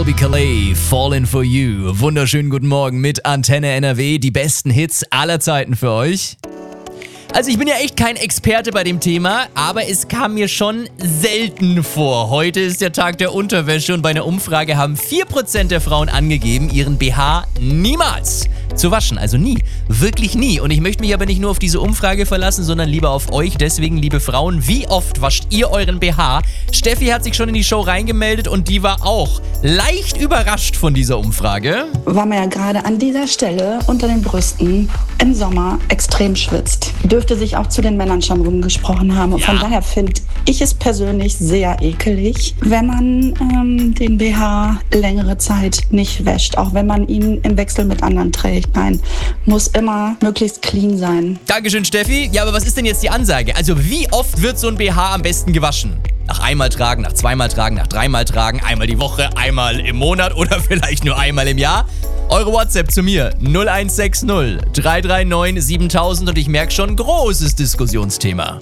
Colby Calais, Falling for You. Wunderschönen guten Morgen mit Antenne NRW. Die besten Hits aller Zeiten für euch. Also ich bin ja echt kein Experte bei dem Thema, aber es kam mir schon selten vor. Heute ist der Tag der Unterwäsche und bei einer Umfrage haben 4% der Frauen angegeben, ihren BH niemals zu waschen. Also nie. Wirklich nie. Und ich möchte mich aber nicht nur auf diese Umfrage verlassen, sondern lieber auf euch. Deswegen, liebe Frauen, wie oft wascht ihr euren BH? Steffi hat sich schon in die Show reingemeldet und die war auch leicht überrascht von dieser Umfrage. Weil man ja gerade an dieser Stelle unter den Brüsten im Sommer extrem schwitzt. Dürfte sich auch zu den Männern schon rumgesprochen haben. Und von daher finde ich es persönlich sehr ekelig, wenn man den BH längere Zeit nicht wäscht. Auch wenn man ihn im Wechsel mit anderen trägt. Nein, muss immer möglichst clean sein. Dankeschön, Steffi. Ja, aber was ist denn jetzt die Ansage? Also wie oft wird so ein BH am besten gewaschen? Nach einmal tragen, nach zweimal tragen, nach dreimal tragen, einmal die Woche, einmal im Monat oder vielleicht nur einmal im Jahr? Eure WhatsApp zu mir 0160 339 7000 und ich merke schon, großes Diskussionsthema.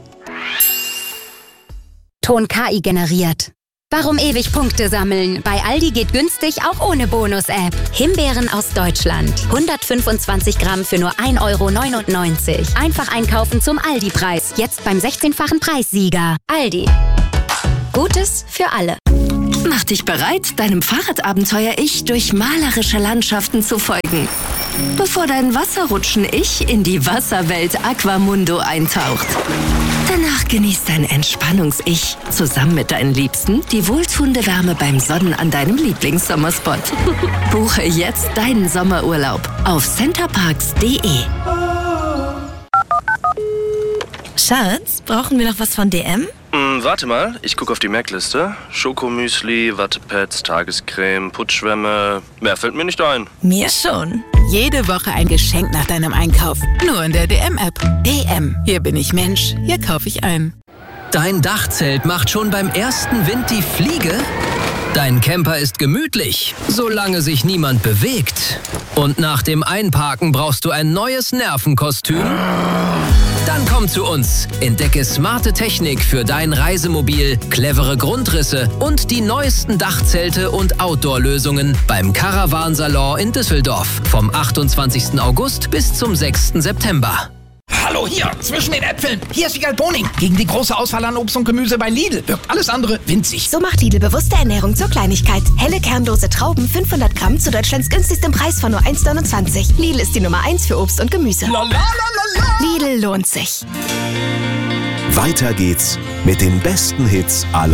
Ton KI generiert. Warum ewig Punkte sammeln? Bei Aldi geht günstig auch ohne Bonus-App. Himbeeren aus Deutschland. 125 Gramm für nur 1,99 €. Einfach einkaufen zum Aldi-Preis. Jetzt beim 16-fachen Preissieger. Aldi. Gutes für alle. Mach dich bereit, deinem Fahrradabenteuer-Ich durch malerische Landschaften zu folgen. Bevor dein Wasserrutschen-Ich in die Wasserwelt Aquamundo eintaucht. Danach genießt dein Entspannungs-Ich zusammen mit deinen Liebsten die wohltuende Wärme beim Sonnen an deinem Lieblingssommerspot. Buche jetzt deinen Sommerurlaub auf centerparks.de. Schatz, brauchen wir noch was von DM? Warte mal, ich gucke auf die Merkliste. Schokomüsli, Wattepads, Tagescreme, Putzschwämme. Mehr fällt mir nicht ein. Mir schon. Jede Woche ein Geschenk nach deinem Einkauf. Nur in der DM-App. DM. Hier bin ich Mensch. Hier kaufe ich ein. Dein Dachzelt macht schon beim ersten Wind die Fliege? Dein Camper ist gemütlich, solange sich niemand bewegt. Und nach dem Einparken brauchst du ein neues Nervenkostüm? Dann komm zu uns. Entdecke smarte Technik für dein Reisemobil, clevere Grundrisse und die neuesten Dachzelte und Outdoor-Lösungen beim Caravansalon in Düsseldorf vom 28. August bis zum 6. September. Hallo hier, zwischen den Äpfeln. Hier ist Wiegald Boning. Gegen die große Auswahl an Obst und Gemüse bei Lidl wirkt alles andere winzig. So macht Lidl bewusste Ernährung zur Kleinigkeit. Helle kernlose Trauben, 500 Gramm zu Deutschlands günstigstem Preis von nur 1,29 €. Lidl ist die Nummer 1 für Obst und Gemüse. Lidl lohnt sich. Weiter geht's mit den besten Hits aller